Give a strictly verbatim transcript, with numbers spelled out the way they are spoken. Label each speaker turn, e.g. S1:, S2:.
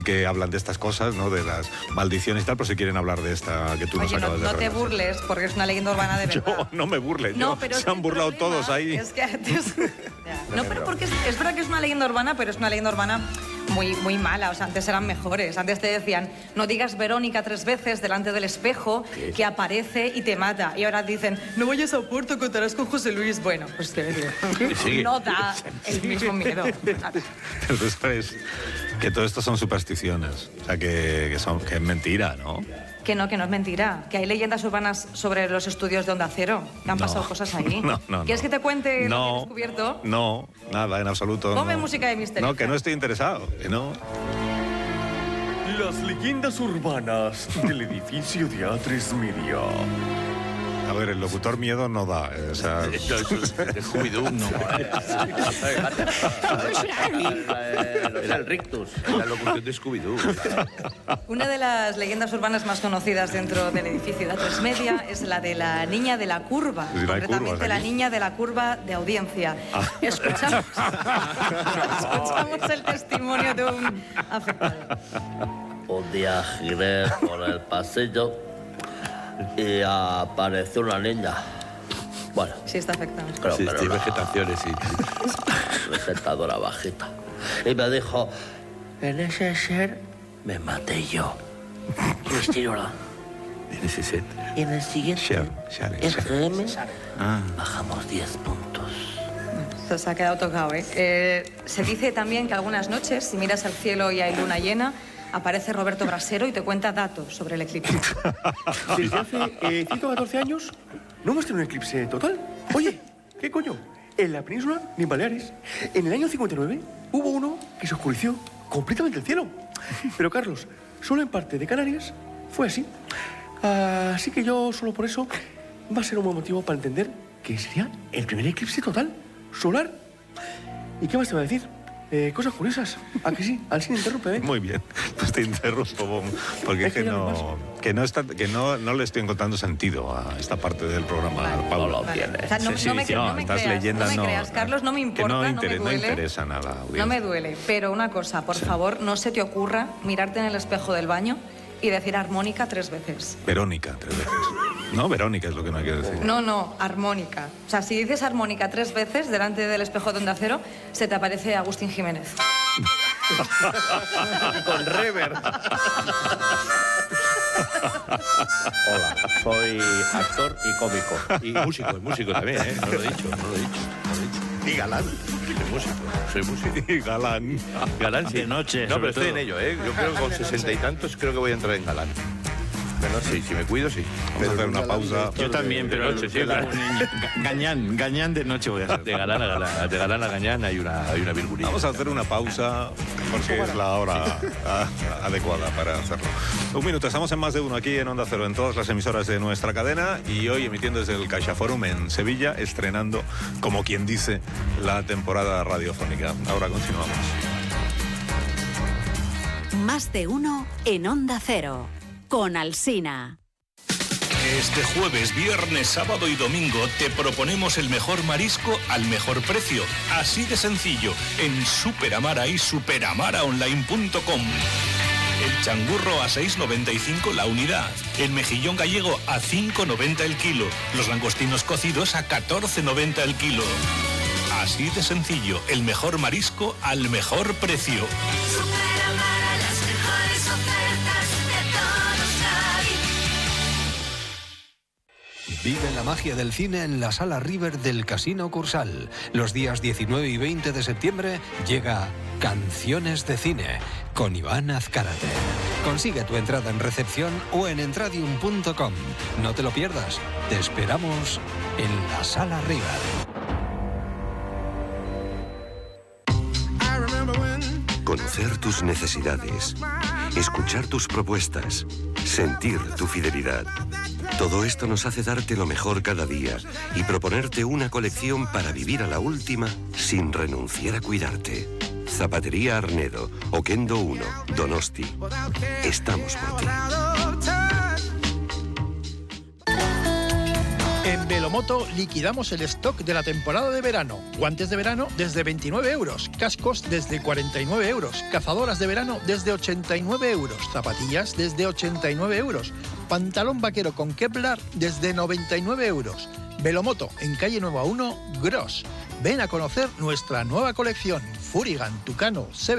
S1: que hablan de estas cosas, ¿no? De las maldiciones y tal, pero si quieren hablar de esta que tú
S2: Oye,
S1: nos acabas
S2: no,
S1: de
S2: no te
S1: repasar.
S2: burles, porque es una leyenda urbana de verdad.
S1: Yo no me burle,
S2: No,
S1: yo,
S2: pero
S1: se han burlado todos ahí.
S2: Es que antes... No, pero porque es, es verdad que es una leyenda urbana, pero es una leyenda urbana muy, muy mala. O sea, antes eran mejores. Antes te decían, no digas Verónica tres veces delante del espejo, que aparece y te mata. Y ahora dicen, no vayas a Puerto, contarás con José Luis. Bueno, pues te digo,
S1: Sí.
S2: no da el mismo miedo.
S1: Tú sabes que todo esto son supersticiones, o sea, que, que, son, que es mentira, ¿no?
S2: Que no, que no es mentira. Que hay leyendas urbanas sobre los estudios de Onda Cero. Que han
S1: No.
S2: pasado cosas ahí.
S1: No, no,
S2: ¿Quieres
S1: no.
S2: que te cuente
S1: No,
S2: lo que he descubierto?
S1: No, nada, en absoluto.
S2: Ponme
S1: no.
S2: música de misterio.
S1: No, que no estoy interesado, que no.
S3: Las leyendas urbanas del edificio de A tres Media.
S1: A ver, el locutor miedo no da, eh, o sea...
S4: De Scooby-Doo. No. Era el rictus, la locución de Scooby-Doo.
S2: Una de las leyendas urbanas más conocidas dentro del edificio de A tres Media es la de la niña de la curva.
S1: Sí, no hay
S2: Concretamente
S1: curvas
S2: la
S1: aquí.
S2: niña de la curva de audiencia.
S1: Ah.
S2: Escuchamos, escuchamos el testimonio de un afectado.
S5: Un día giré por el pasillo y apareció una niña. Bueno,
S2: Sí, está afectado.
S5: creo
S4: Sí,
S5: que era
S4: sí,
S5: una
S4: vegetaciones, sí.
S5: presentadora bajita. Y me dijo, en ese ser me maté yo. Y señora,
S4: En ese set.
S5: y en el siguiente,
S1: Share, share,
S5: el
S1: share.
S5: G M,
S1: Ah.
S5: bajamos diez puntos.
S2: Se os ha quedado tocado, ¿eh? Eh, Se dice también que algunas noches, si miras al cielo y hay luna llena, aparece Roberto Brasero y te cuenta datos sobre el eclipse.
S3: Desde hace eh, ciento catorce años no hemos tenido un eclipse total. Oye, ¿qué coño? En la península ni en Baleares. En el año cincuenta y nueve hubo uno que se oscureció completamente el cielo. Pero Carlos, solo en parte de Canarias fue así. Así que yo, solo por eso, va a ser un buen motivo para entender que sería el primer eclipse total solar. ¿Y qué más te va a decir? Eh, cosas curiosas. ¿A que sí? Al sin interrumpe, ¿eh?
S1: Muy bien, pues te interrumpo, Bom, porque es
S3: Es que
S1: que
S3: ya me
S1: no, que no, está, que no, no le estoy encontrando sentido a esta parte del programa, Paula.
S2: Vale. O sea, no,
S1: Sí,
S2: no me,
S1: sí,
S2: no
S1: no,
S2: me
S1: estas
S2: creas,
S1: leyendas
S2: no me
S1: no-
S2: creas, Carlos, no me
S1: que
S2: importa,
S1: no
S2: no,
S1: intere-
S2: me
S1: no
S2: duele.
S1: interesa nada a la audiencia.
S2: No me duele, pero una cosa, por favor, no se te ocurra mirarte en el espejo del baño y decir armónica tres veces.
S1: Verónica, tres veces. No, Verónica es lo que no hay que decir.
S2: No, no, armónica. O sea, si dices armónica tres veces delante del espejo de Onda Cero, se te aparece Agustín Jiménez.
S4: Con rever.
S5: Hola, soy actor y cómico.
S4: Y músico, y músico también, ¿eh? No lo he dicho, no lo he dicho. No lo he dicho.
S1: Y galán.
S4: Soy músico, soy músico.
S1: Y galán.
S4: Galán, sí.
S6: De noche,
S4: No,
S6: sobre
S4: pero estoy
S6: todo.
S4: en ello, ¿eh? Yo creo que con sesenta y tantos creo que voy a entrar en galán. Bueno, sí, si me cuido, sí.
S1: Vamos a hacer una pausa.
S6: Yo también,
S4: de
S6: pero
S4: noche, sí,
S6: pero
S4: claro.
S6: Ga- Gañán, Gañán de noche voy a hacer.
S4: De galán a galán, de galán a gañán hay una, hay una virgulita.
S1: Vamos a hacer una pausa porque es la hora ah, adecuada para hacerlo. Un minuto, estamos en Más de Uno aquí en Onda Cero, en todas las emisoras de nuestra cadena y hoy emitiendo desde el CaixaForum en Sevilla, estrenando, como quien dice, la temporada radiofónica. Ahora continuamos.
S7: Más de uno en Onda Cero, con Alsina.
S8: Este jueves, viernes, sábado y domingo te proponemos el mejor marisco al mejor precio. Así de sencillo, en Superamara y superamaraonline punto com. El changurro a seis noventa y cinco la unidad. El mejillón gallego a cinco noventa el kilo. Los langostinos cocidos a catorce noventa el kilo. Así de sencillo, el mejor marisco al mejor precio.
S9: Superamara, las mejores ofertas de todos lados.
S10: Vive la magia del cine en la Sala River del Casino Cursal. Los días diecinueve y veinte de septiembre llega Canciones de Cine con Iván Azcárate. Consigue tu entrada en recepción o en entradium punto com. No te lo pierdas. Te esperamos en la Sala River.
S11: Conocer tus necesidades, escuchar tus propuestas, sentir tu fidelidad. Todo esto nos hace darte lo mejor cada día y proponerte una colección para vivir a la última sin renunciar a cuidarte. Zapatería Arnedo, Oquendo uno, Donosti. Estamos por ti.
S10: En
S12: Velomoto liquidamos el stock de la temporada de verano. Guantes de verano desde veintinueve euros, cascos desde cuarenta y nueve euros, cazadoras de verano desde ochenta y nueve euros, zapatillas desde ochenta y nueve euros, pantalón vaquero con Kevlar desde noventa y nueve euros. Velomoto en calle Nueva uno, Gros. Ven a conocer nuestra nueva colección Furigan, Tucano, Seven.